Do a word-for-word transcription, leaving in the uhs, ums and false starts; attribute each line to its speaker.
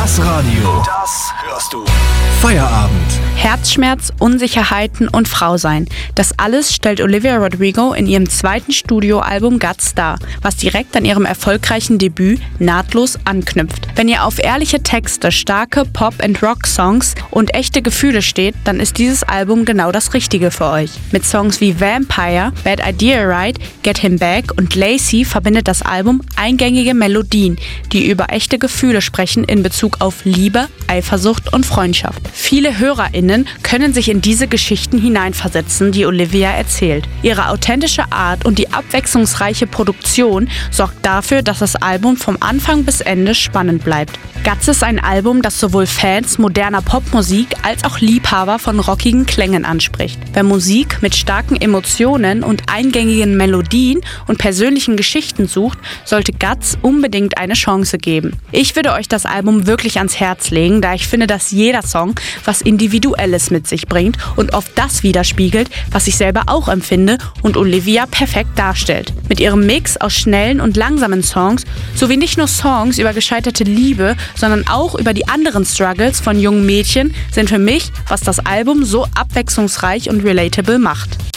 Speaker 1: Das Radio. Das hörst du. Feierabend.
Speaker 2: Herzschmerz, Unsicherheiten und Frausein. Das alles stellt Olivia Rodrigo in ihrem zweiten Studioalbum Guts dar, was direkt an ihrem erfolgreichen Debüt nahtlos anknüpft. Wenn ihr auf ehrliche Texte, starke Pop- and Rock-Songs und echte Gefühle steht, dann ist dieses Album genau das Richtige für euch. Mit Songs wie Vampire, Bad Idea Right, Get Him Back und Lazy verbindet das Album eingängige Melodien, die über echte Gefühle sprechen in Bezug auf Liebe, Eifersucht und Freundschaft. Viele HörerInnen können sich in diese Geschichten hineinversetzen, die Olivia erzählt. Ihre authentische Art und die abwechslungsreiche Produktion sorgt dafür, dass das Album vom Anfang bis Ende spannend bleibt. Guts ist ein Album, das sowohl Fans moderner Popmusik als auch Liebhaber von rockigen Klängen anspricht. Wer Musik mit starken Emotionen und eingängigen Melodien und persönlichen Geschichten sucht, sollte Guts unbedingt eine Chance geben. Ich würde euch das Album wirklich ans Herz legen, da ich finde, dass jeder Song was Individuelles mit sich bringt und oft das widerspiegelt, was ich selber auch empfinde und Olivia perfekt darstellt. Mit ihrem Mix aus schnellen und langsamen Songs sowie nicht nur Songs über gescheiterte Liebe, sondern auch über die anderen Struggles von jungen Mädchen sind für mich, was das Album so abwechslungsreich und relatable macht.